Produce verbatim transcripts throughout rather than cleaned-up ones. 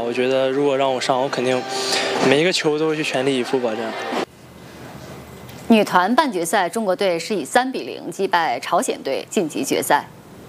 我觉得如果让我上，我肯定每一个球都会去全力以赴吧。这样。 女团半决赛，中国队是以三比零击败朝鲜队晋级决赛。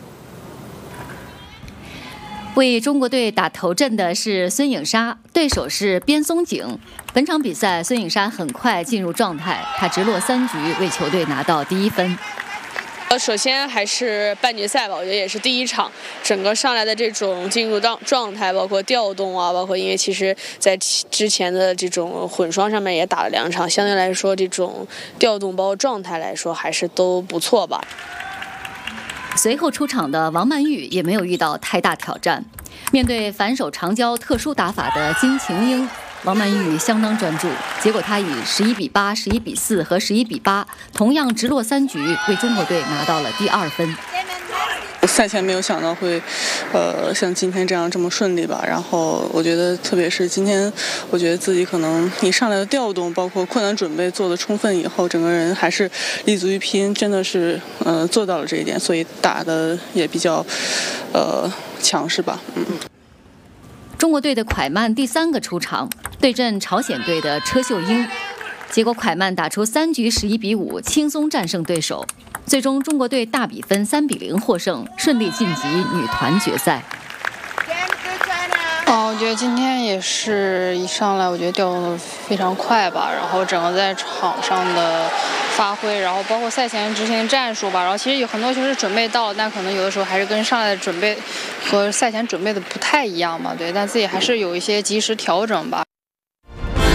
为中国队打头阵的是孙颖莎，对手是边松景。本场比赛，孙颖莎很快进入状态，她直落三局为球队拿到第一分。 呃，首先还是半决赛吧，我觉得也是第一场，整个上来的这种进入状状态，包括调动啊，包括因为其实在之前的这种混双上面也打了两场，相对来说这种调动包括状态来说还是都不错吧。 随后出场的王曼玉也没有遇到太大挑战，面对反手长交特殊打法的金晴英，王曼玉相当专注，结果她以十一比八、十一比四和十一比八，同样直落三局，为中国队拿到了第二分。 赛前没有想到会，呃，像今天这样这么顺利吧。然后我觉得，特别是今天，我觉得自己可能你上来的调动，包括困难准备做的充分以后，整个人还是立足于拼，真的是呃做到了这一点，所以打的也比较呃强势吧。嗯。 中国队的蒯曼第三个出场，对阵朝鲜队的车秀英，结果蒯曼打出三局十一比五，轻松战胜对手。最终，中国队大比分三比零获胜，顺利晋级女团决赛。 哦，我觉得今天也是一上来，我觉得调动的非常快吧，然后整个在场上的发挥，然后包括赛前执行战术吧，然后其实有很多球是准备到了，但可能有的时候还是跟上来的准备和赛前准备的不太一样嘛，对，但自己还是有一些及时调整吧。